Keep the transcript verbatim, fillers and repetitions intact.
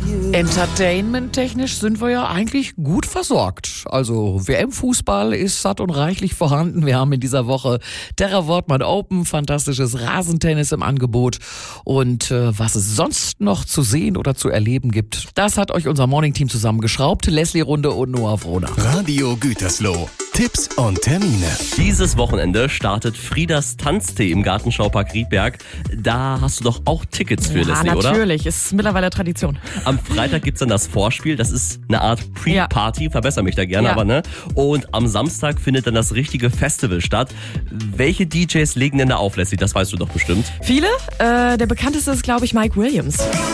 Entertainment-technisch sind wir ja eigentlich gut versorgt. Also W M-Fußball ist satt und reichlich vorhanden. Wir haben in dieser Woche Terra Wortmann Open, fantastisches Rasentennis im Angebot. Und äh, was es sonst noch zu sehen oder zu erleben gibt, das hat euch unser Morning-Team zusammengeschraubt. Leslie Runde und Noah Frohner. Radio Gütersloh. Tipps und Termine. Dieses Wochenende startet Friedas Tanztee im Gartenschaupark Riedberg. Da hast du doch auch Tickets für, ja, Leslie, oder? Natürlich, ist mittlerweile Tradition. Am Freitag gibt's dann das Vorspiel. Das ist eine Art Pre-Party. Ja. Verbessere mich da gerne, Ja. aber ne? Und am Samstag findet dann das richtige Festival statt. Welche D Js legen denn da auf, Leslie? Das weißt du doch bestimmt. Viele, äh, der bekannteste ist, glaube ich, Mike Williams.